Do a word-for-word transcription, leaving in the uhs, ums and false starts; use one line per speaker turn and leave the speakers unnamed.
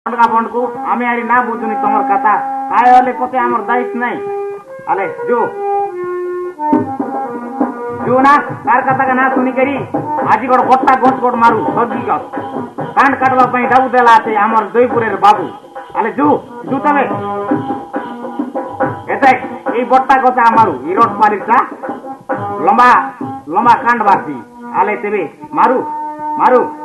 का बंड को आमे आरी ना बुझुनी तमर कथा काय वाले पते हमर दायित्व नहीं अले जो जो ना कार कथा का ना सुनी करी आजी गोड़ गोट्टा गोट गोट मारू सब्जी का कांड काटवा पई डाबू देला आते हमर दोईपुरेर बाबू अले जो जो तबे एते এই বট্টা কথা আমারু ইরট মারিছা লম্বা লম্বা কান্ড বাসি আলে তেবে মারু মারু